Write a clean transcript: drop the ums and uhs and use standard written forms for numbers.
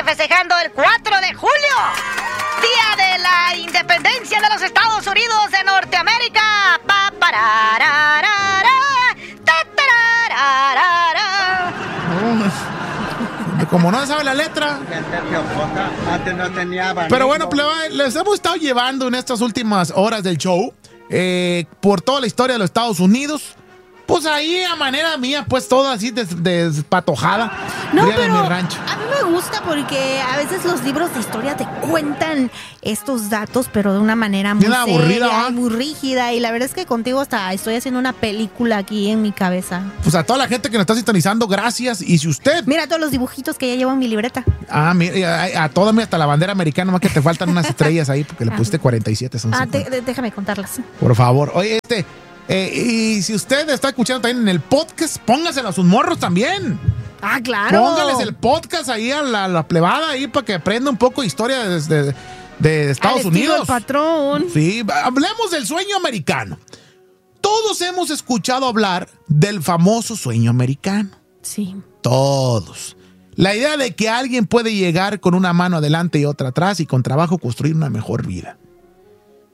festejando el 4 de julio, Día de la Independencia de los Estados Unidos de Norteamérica. Pa, parararara, ta, tarararara. Como no sabe la letra. Antes no tenía abanico. Pero bueno, les hemos estado llevando en estas últimas horas del show por toda la historia de los Estados Unidos. Pues ahí a manera mía, pues todo así despatojada. No, de pero mi rancho. a mí me gusta porque a veces los libros de historia te cuentan estos datos, pero de una manera muy Bien aburrida, seria, ¿ah? muy rígida. Y la verdad es que contigo hasta estoy haciendo una película aquí en mi cabeza. Pues a toda la gente que nos está sintonizando, gracias. Y si usted... Mira todos los dibujitos que ya llevo en mi libreta. Ah, mira, a toda hasta la bandera americana, más que te faltan unas estrellas ahí, porque le pusiste 47. Son 50. Déjame contarlas. Por favor. Oye, y si usted está escuchando también en el podcast, póngaselo a sus morros también. Ah, claro. Póngales el podcast ahí a la plebada ahí para que aprenda un poco de historia de Estados Unidos. El patrón. Sí, hablemos del sueño americano. Todos hemos escuchado hablar del famoso sueño americano. Sí. Todos. La idea de que alguien puede llegar con una mano adelante y otra atrás y con trabajo construir una mejor vida.